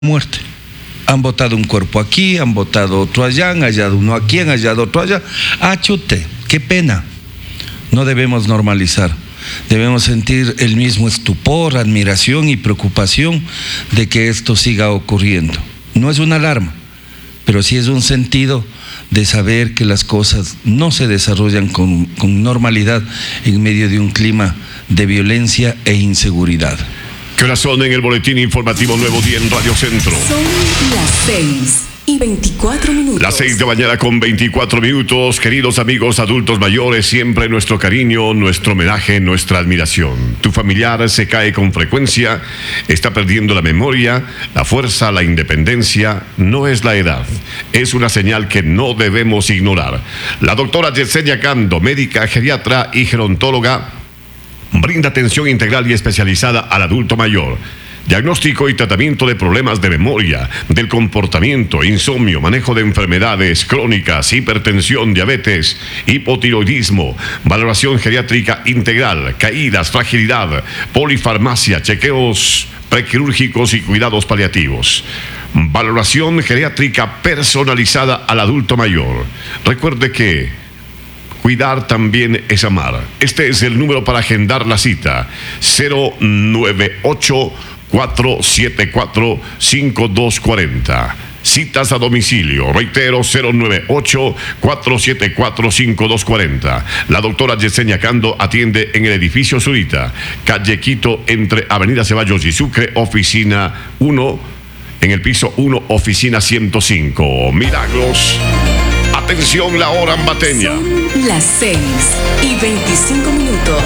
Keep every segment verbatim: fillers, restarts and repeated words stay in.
muerte. Han botado un cuerpo aquí, han botado otro allá, han hallado uno aquí, han hallado otro allá. Ah, chute, qué pena. No debemos normalizar. Debemos sentir el mismo estupor, admiración y preocupación de que esto siga ocurriendo. No es una alarma, pero sí es un sentido de saber que las cosas no se desarrollan con, con normalidad en medio de un clima de violencia e inseguridad. Que la son en el boletín informativo Nuevo Día en Radio Centro. Son las seis y veinticuatro minutos. Las seis de mañana con veinticuatro minutos. Queridos amigos adultos mayores, siempre nuestro cariño, nuestro homenaje, nuestra admiración. Tu familiar se cae con frecuencia, está perdiendo la memoria, la fuerza, la independencia. No es la edad, es una señal que no debemos ignorar. La doctora Yesenia Cando, médica, geriatra y gerontóloga, brinda atención integral y especializada al adulto mayor. Diagnóstico y tratamiento de problemas de memoria, del comportamiento, insomnio, manejo de enfermedades crónicas, hipertensión, diabetes, hipotiroidismo, valoración geriátrica integral, caídas, fragilidad, polifarmacia, chequeos prequirúrgicos y cuidados paliativos. Valoración geriátrica personalizada al adulto mayor. Recuerde que cuidar también es amar. Este es el número para agendar la cita: cero nueve ocho, cuatro siete cuatro, cinco dos cuatro cero. Citas a domicilio, reitero, cero nueve ocho, cuatro siete cuatro, cinco dos cuatro cero. La doctora Yesenia Cando atiende en el edificio Zurita, calle Quito, entre Avenida Ceballos y Sucre, oficina uno, en el piso uno, oficina ciento cinco. Milagros. Atención, la hora ambateña. Son las seis y veinticinco minutos.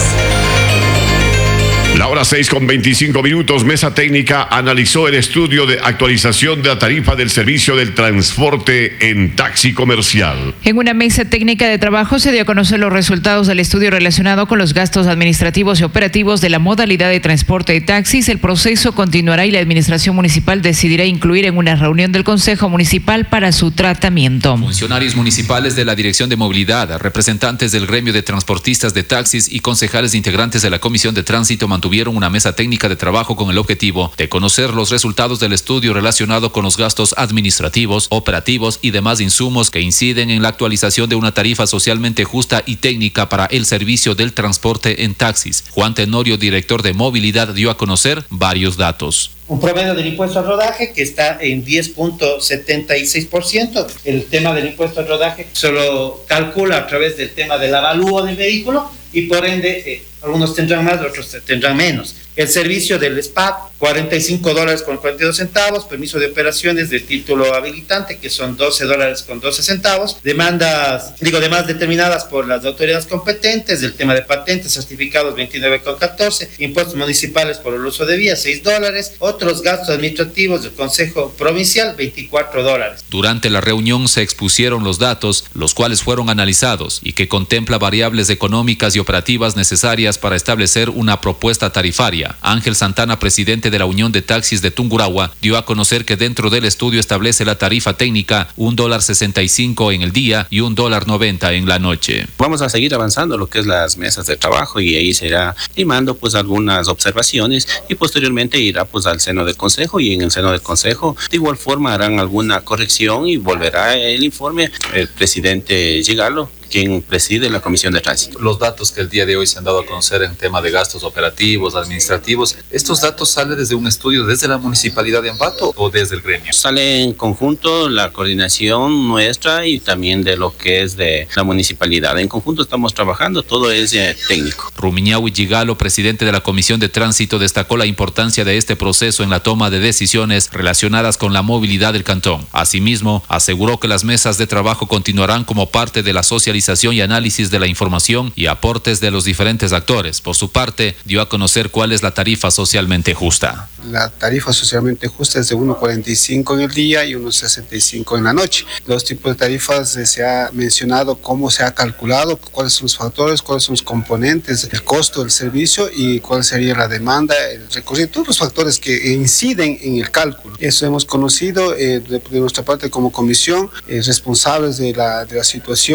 La hora seis con veinticinco minutos. Mesa técnica analizó el estudio de actualización de la tarifa del servicio del transporte en taxi comercial. En una mesa técnica de trabajo se dio a conocer los resultados del estudio relacionado con los gastos administrativos y operativos de la modalidad de transporte de taxis. El proceso continuará y la administración municipal decidirá incluir en una reunión del Consejo Municipal para su tratamiento. Funcionarios municipales de la Dirección de Movilidad, representantes del gremio de transportistas de taxis y concejales integrantes de la Comisión de Tránsito mantuvieron una mesa técnica de trabajo con el objetivo de conocer los resultados del estudio relacionado con los gastos administrativos, operativos y demás insumos que inciden en la actualización de una tarifa socialmente justa y técnica para el servicio del transporte en taxis. Juan Tenorio, director de Movilidad, dio a conocer varios datos. Un promedio del impuesto al rodaje que está en diez punto setenta y seis por ciento. El tema del impuesto al rodaje solo calcula a través del tema del avalúo del vehículo y por ende eh, algunos tendrán más, otros tendrán menos. El servicio del S P A T, cuarenta y cinco dólares con cuarenta y dos centavos, permiso de operaciones de título habilitante, que son doce dólares con doce centavos, demandas, digo, demandas determinadas por las autoridades competentes, del tema de patentes, certificados veintinueve con catorce, impuestos municipales por el uso de vías, seis dólares, otros gastos administrativos del Consejo Provincial, veinticuatro dólares. Durante la reunión se expusieron los datos, los cuales fueron analizados y que contempla variables económicas y operativas necesarias para establecer una propuesta tarifaria. Ángel Santana, presidente de la Unión de Taxis de Tungurahua, dio a conocer que dentro del estudio establece la tarifa técnica un dólar sesenta y cinco en el día y un dólar noventa en la noche. Vamos a seguir avanzando lo que es las mesas de trabajo y ahí se irá limando pues algunas observaciones y posteriormente irá pues al seno del consejo y en el seno del consejo de igual forma harán alguna corrección y volverá el informe el presidente Gigalo, quien preside la Comisión de Tránsito. Los datos que el día de hoy se han dado a conocer en tema de gastos operativos, administrativos, ¿estos datos salen desde un estudio desde la Municipalidad de Ambato o desde el gremio? Sale en conjunto la coordinación nuestra y también de lo que es de la Municipalidad. En conjunto estamos trabajando, todo es eh, técnico. Rumiñahui Gigalo, presidente de la Comisión de Tránsito, destacó la importancia de este proceso en la toma de decisiones relacionadas con la movilidad del cantón. Asimismo, aseguró que las mesas de trabajo continuarán como parte de la socialización y análisis de la información y aportes de los diferentes actores. Por su parte, dio a conocer cuál es la tarifa socialmente justa. La tarifa socialmente justa es de uno cuarenta y cinco en el día y uno sesenta y cinco en la noche. Los tipos de tarifas eh, se ha mencionado cómo se ha calculado, cuáles son los factores, cuáles son los componentes, el costo del servicio y cuál sería la demanda, el recorrido, todos los factores que inciden en el cálculo. Eso hemos conocido eh, de, de nuestra parte como comisión, eh, responsables de la, de la situación y las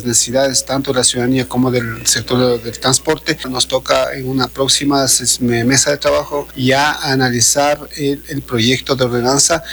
las necesidades tanto de la ciudadanía como del sector del transporte. Nos toca en una próxima mesa de trabajo ya analizar el, el proyecto de ordenanza